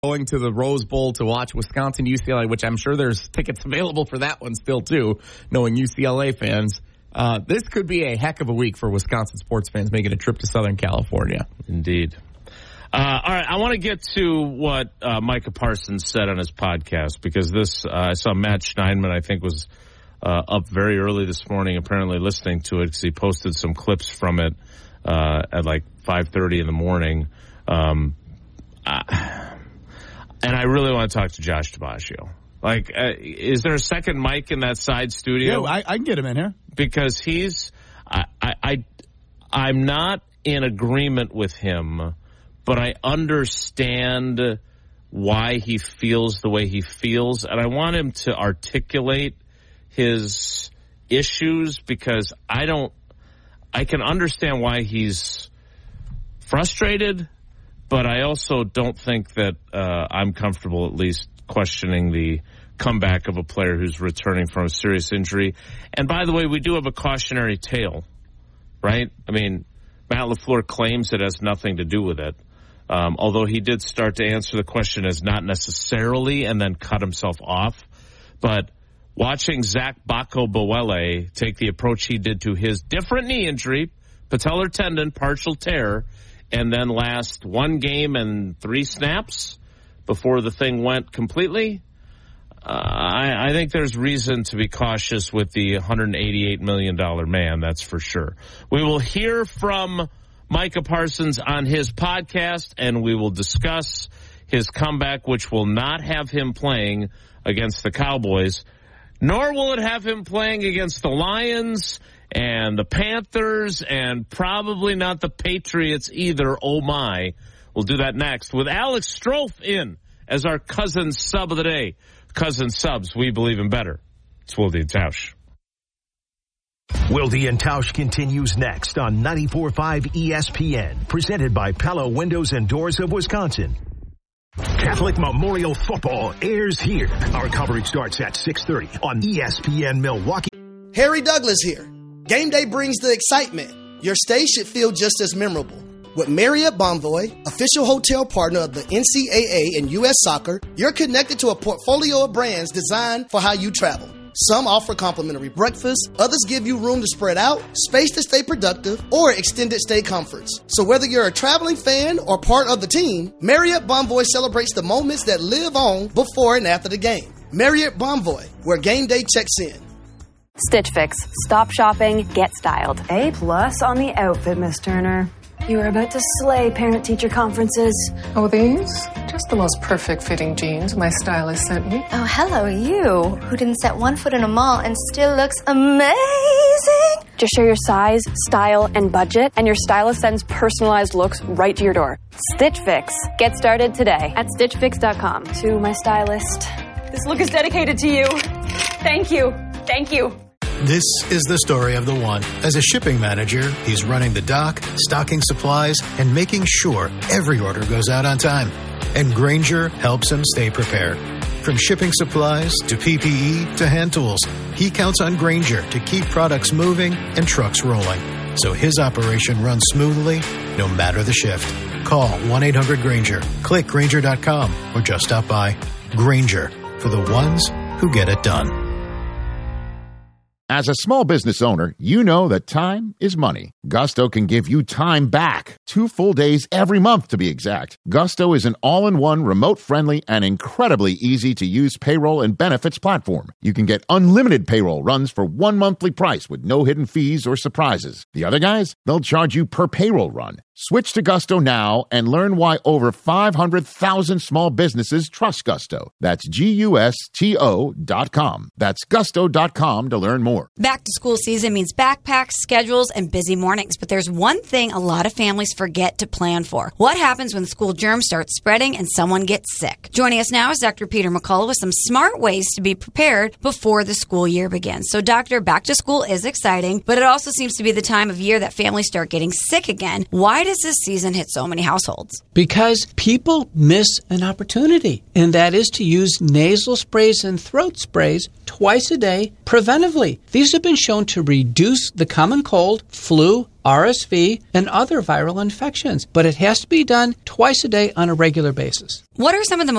going to the Rose Bowl to watch Wisconsin UCLA, which I'm sure there's tickets available for that one still too, knowing UCLA fans. This could be a heck of a week for Wisconsin sports fans making a trip to Southern California. Indeed. All right, I want to get to what Micah Parsons said on his podcast, because this, I saw Matt Schneidman, I think, was up very early this morning, apparently listening to it, because he posted some clips from it at like 5:30 in the morning. And I really want to talk to Josh DiMaggio. Like, is there a second mic in that side studio? Yeah, I can get him in here. Because he's, I'm not in agreement with him, but I understand why he feels the way he feels, and I want him to articulate his issues, because I can understand why he's frustrated, but I also don't think that I'm comfortable at least questioning the comeback of a player who's returning from a serious injury. And by the way, we do have a cautionary tale, right? I mean, Matt LaFleur claims it has nothing to do with it, although he did start to answer the question as not necessarily and then cut himself off. But watching Zach Bako-Boele take the approach he did to his different knee injury, patellar tendon, partial tear, and then last one game and 3 snaps before the thing went completely, I think there's reason to be cautious with the $188 million man, that's for sure. We will hear from Micah Parsons on his podcast, and we will discuss his comeback, which will not have him playing against the Cowboys, nor will it have him playing against the Lions and the Panthers, and probably not the Patriots either. Oh, my. We'll do that next with Alex Strofe in as our cousin sub of the day. Cousin subs, we believe in better. It's Wilde and Tausch. Wilde and Tausch continues next on 94.5 ESPN, presented by Pella Windows and Doors of Wisconsin. Catholic Memorial Football airs here. Our coverage starts at 6:30 on ESPN Milwaukee. Harry Douglas here. Game day brings the excitement. Your stay should feel just as memorable. With Marriott Bonvoy, official hotel partner of the NCAA and U.S. Soccer, you're connected to a portfolio of brands designed for how you travel. Some offer complimentary breakfast, others give you room to spread out, space to stay productive, or extended stay comforts. So whether you're a traveling fan or part of the team, Marriott Bonvoy celebrates the moments that live on before and after the game. Marriott Bonvoy, where game day checks in. Stitch Fix. Stop shopping, get styled. A+ on the outfit, Miss Turner. You are about to slay parent-teacher conferences. Oh, these? Just the most perfect fitting jeans my stylist sent me. Oh, hello, you, who didn't set one foot in a mall and still looks amazing. Just share your size, style, and budget, and your stylist sends personalized looks right to your door. Stitch Fix. Get started today at StitchFix.com. To my stylist. This look is dedicated to you. Thank you. Thank you. This is the story of the one. As a shipping manager, he's running the dock, stocking supplies, and making sure every order goes out on time. And Grainger helps him stay prepared. From shipping supplies to PPE to hand tools, he counts on Grainger to keep products moving and trucks rolling, so his operation runs smoothly no matter the shift. Call 1-800-GRAINGER, click Grainger.com, or just stop by. Grainger, for the ones who get it done. As a small business owner, you know that time is money. Gusto can give you time back. 2 full days every month, to be exact. Gusto is an all-in-one, remote-friendly, and incredibly easy-to-use payroll and benefits platform. You can get unlimited payroll runs for 1 monthly price with no hidden fees or surprises. The other guys, they'll charge you per payroll run. Switch to Gusto now and learn why over 500,000 small businesses trust Gusto. That's GUSTO.com. That's gusto.com to learn more. Back to school season means backpacks, schedules, and busy mornings. But there's one thing a lot of families forget to plan for. What happens when school germs start spreading and someone gets sick? Joining us now is Dr. Peter McCullough with some smart ways to be prepared before the school year begins. So, Doctor, back to school is exciting, but it also seems to be the time of year that families start getting sick again. Why does this season hit so many households? Because people miss an opportunity, and that is to use nasal sprays and throat sprays twice a day preventively. These have been shown to reduce the common cold, flu, RSV, and other viral infections. But it has to be done twice a day on a regular basis. What are some of the